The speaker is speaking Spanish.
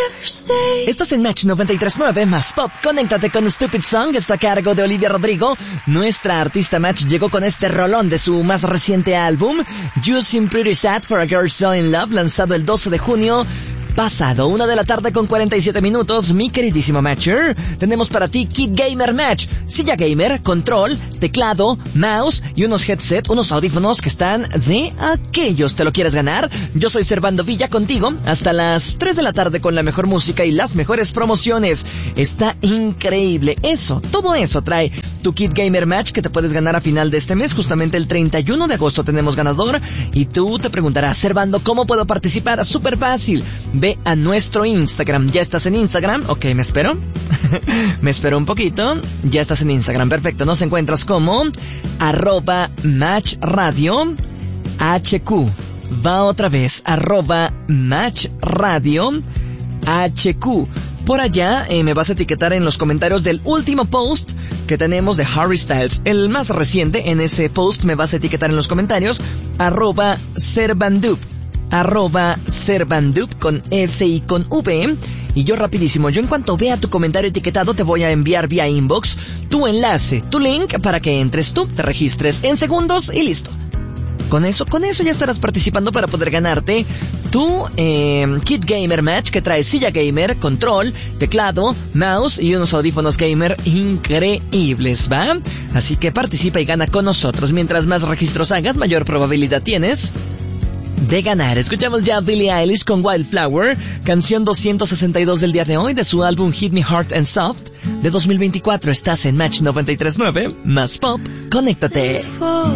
Estás en Match 93.9 más Pop. Conéctate con Stupid Song. Está a cargo de Olivia Rodrigo. Nuestra artista Match llegó con este rolón de su más reciente álbum, You Seem Pretty Sad for a Girl So in Love, lanzado el 12 de junio pasado. 1:47 p.m, mi queridísimo Matcher. Tenemos para ti Kit Gamer Match, silla gamer, control, teclado, mouse y unos headset, unos audífonos que están de aquellos. ¿Te lo quieres ganar? Yo soy Servando Villa contigo hasta las 3 de la tarde con la mejor música y las mejores promociones. Está increíble. Todo eso trae tu Kit Gamer Match que te puedes ganar a final de este mes. Justamente el 31 de agosto tenemos ganador. Y tú te preguntarás, Servando, ¿cómo puedo participar? Súper fácil. Ve a nuestro Instagram. ¿Ya estás en Instagram? Ok, me espero. Me espero un poquito. Ya estás en Instagram. Perfecto. Nos encuentras como @MatchRadio HQ. Va otra vez. @MatchRadio HQ. Por allá me vas a etiquetar en los comentarios del último post que tenemos de Harry Styles, el más reciente. En ese post me vas a etiquetar en los comentarios @Servandup con S y con V. Y yo rapidísimo, en cuanto vea tu comentario etiquetado, te voy a enviar vía inbox tu enlace, tu link, para que entres tú, te registres en segundos y listo. Con eso ya estarás participando para poder ganarte tu Kit Gamer Match, que trae silla gamer, control, teclado, mouse y unos audífonos gamer increíbles, ¿va? Así que participa y gana con nosotros. Mientras más registros hagas, mayor probabilidad tienes de ganar. Escuchamos ya a Billie Eilish con Wildflower, canción 262 del día de hoy de su álbum Hit Me Hard and Soft de 2024. Estás en Match 93.9 más Pop. Conéctate.